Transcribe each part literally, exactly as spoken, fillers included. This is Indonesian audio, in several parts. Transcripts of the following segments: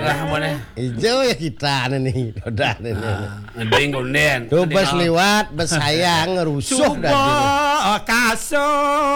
lah boleh. Ijo ya kita nih, udah nih. Ngeding gonden. Tuh bas liwat, bas sayang ngerusuh dah. Sugo kaso.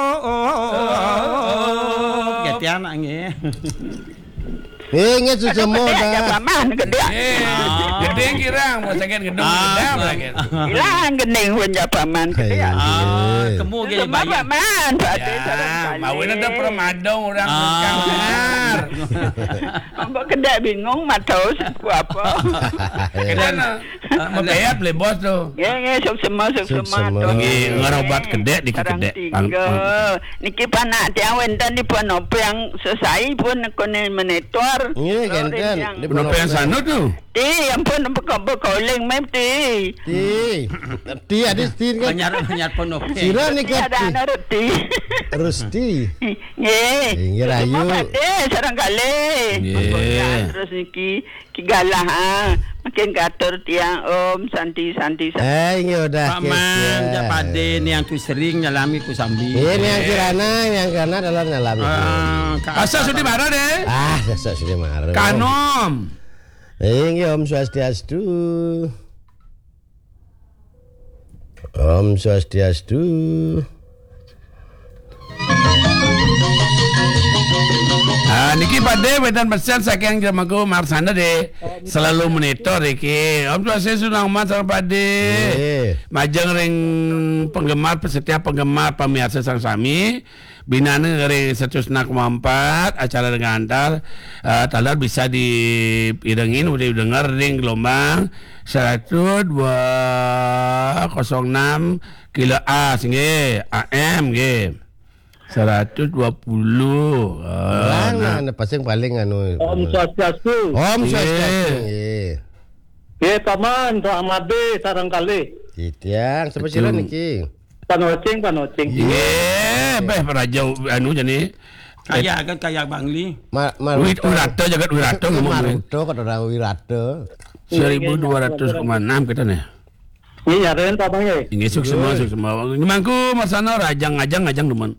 Getian nangis. Ingat susah moda. Paman gede. Eh, gedeng kirang mau sakit gedung gedam lagi. Hilang gending punya paman gede. Ah, kamu gini Semua bayar. paman, Pak Ade sareng Ya, kali. mau ada permadong orang tukang benar. Mbak gede bingung matos apa. Kedan mau bayar le bos tuh. Ya, ya, sok semua, sok Sok semua. semua. tuh. Lagi ngerobat gede di Sekarang gede. tiga. Niki panak tiang wenten di pun apa yang selesai pun kone menetor. Iya kan kan. Kenapa yang sana tuh? Ti, ampun bekoling mem ti. Ti, ti ada ti kan. Banyak banyak penuh. Sira nih kan. Ada anak roti. Rusti. Ye. Inggih rayu. Ade sareng kali. Ye. Terus niki ki galah ha. Makin katur tiang om santi-santi. Eh, ini udah. Paman, Japade ni yang tu sering nyalami ku sambil. Ini yang kirana, yang kirana adalah nyalami. Asal sudah marah deh. Ah, sesek sudah marah. Kanom. Ini Om Swastiastu. Om Swastiastu. Ah, niki pada wedan pesan saking jamaku marsana deh. Selalu monitor iki. Om tua saya sudah mas pade. Majeng ring penggemar setiap penggemar pemirsa sang sami. Binane ring seratus enam koma empat acara dengan antar uh, talar bisa diirengin udah denger ring gelombang seratus dua nol enam kilo A singe A M ge. seratus dua puluh. Ah, nah, nah, pasti yang paling anu. Om Swastiastu. Om Swastiastu. Iya. Ye paman, Pak Amade sareng kali. Itiang, siapa sira niki? Panocing, panocing. Iya, beh raja anu jadi. Kayak kan kayak Bangli. Ma, ma, Wit Wirato jagat Wirato ngomong. Maruto kok ora Wirato. seribu dua ratus koma enam kita nih. Ini nyariin papanya. Ini suk semua suk semua. Ngimangku masana rajang ngajang ngajang demen.